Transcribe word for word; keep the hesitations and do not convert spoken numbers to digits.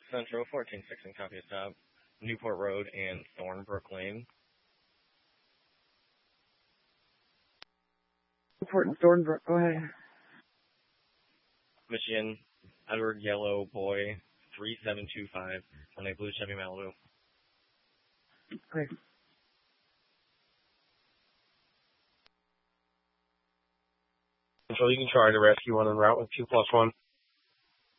Central, fourteen six and copy stop, Newport Road and Thornbrook Lane. Newport and Thornbrook, go ahead. Michigan, Edward Yellow Boy, three seven two five, on a blue Chevy Malibu. Okay. Central, you can try to rescue one en route with two plus one.